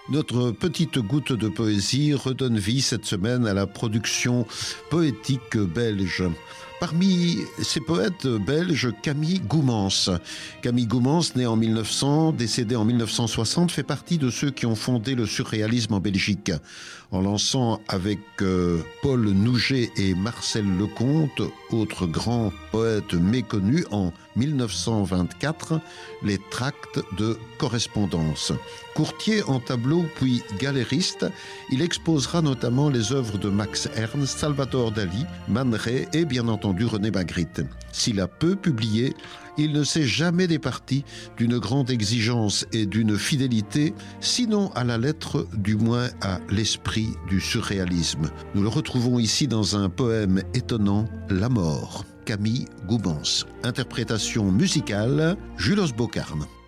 Notre petite goutte de poésie redonne vie cette semaine à la production poétique belge. Parmi ces poètes belges, Camille Goumans. Camille Goumans, né en 1900, décédé en 1960, fait partie de ceux qui ont fondé le surréalisme en Belgique. En lançant avec Paul Nouget et Marcel Lecomte, autres grands poètes méconnus, en 1924, les tracts de correspondance. Courtier en tableau puis galériste, il exposera notamment les œuvres de Max Ernst, Salvador Dali, Man Ray et bien entendu René Magritte. S'il a peu publié, il ne s'est jamais départi d'une grande exigence et d'une fidélité, sinon à la lettre, du moins à l'esprit du surréalisme. Nous le retrouvons ici dans un poème étonnant, La mort, Camille Goumans. Interprétation musicale, Julos Bocarme.